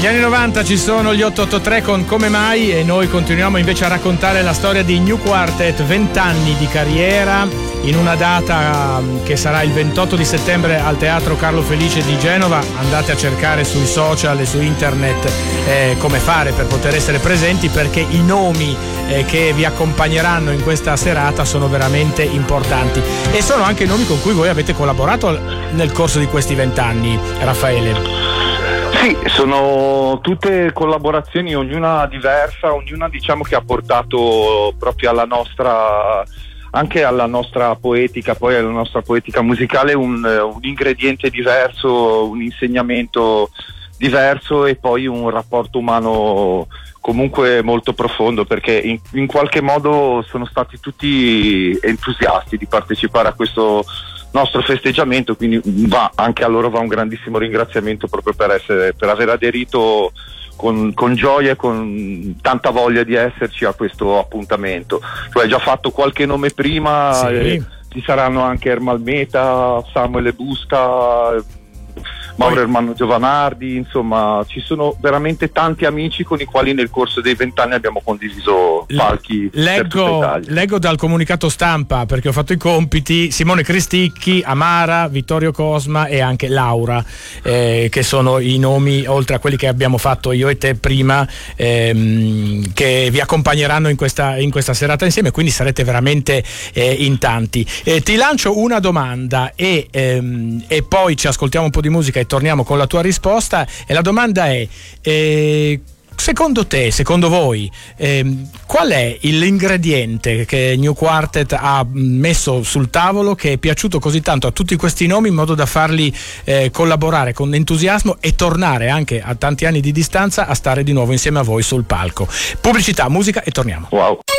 Dagli anni 90 ci sono gli 883 con Come Mai e noi continuiamo invece a raccontare la storia di New Quartet, 20 anni di carriera in una data che sarà il 28 di settembre al Teatro Carlo Felice di Genova. Andate a cercare sui social e su internet come fare per poter essere presenti, perché i nomi che vi accompagneranno in questa serata sono veramente importanti e sono anche nomi con cui voi avete collaborato nel corso di questi 20 anni, Raffaele. Sì, sono tutte collaborazioni, ognuna diversa, ognuna diciamo che ha portato proprio alla nostra, anche alla nostra poetica, poi alla nostra poetica musicale un ingrediente diverso, un insegnamento diverso e poi un rapporto umano comunque molto profondo, perché in qualche modo sono stati tutti entusiasti di partecipare a questo nostro festeggiamento, quindi anche a loro va un grandissimo ringraziamento proprio per aver aderito con gioia e con tanta voglia di esserci a questo appuntamento. Tu hai già fatto qualche nome prima, sì. Ci saranno anche Ermal Meta, Samuele Busta, Mauro Ermanno Giovanardi, insomma ci sono veramente tanti amici con i quali nel corso dei 20 anni abbiamo condiviso palchi per tutta Italia. Leggo dal comunicato stampa, perché ho fatto i compiti, Simone Cristicchi, Amara, Vittorio Cosma e anche Laura, che sono i nomi, oltre a quelli che abbiamo fatto io e te prima, che vi accompagneranno in questa serata insieme, quindi sarete veramente in tanti. Ti lancio una domanda e poi ci ascoltiamo un po' di musica e torniamo con la tua risposta, e la domanda è secondo te, secondo voi, qual è l'ingrediente che New Quartet ha messo sul tavolo che è piaciuto così tanto a tutti questi nomi in modo da farli collaborare con entusiasmo e tornare anche a tanti anni di distanza a stare di nuovo insieme a voi sul palco? Pubblicità, musica e torniamo. Wow.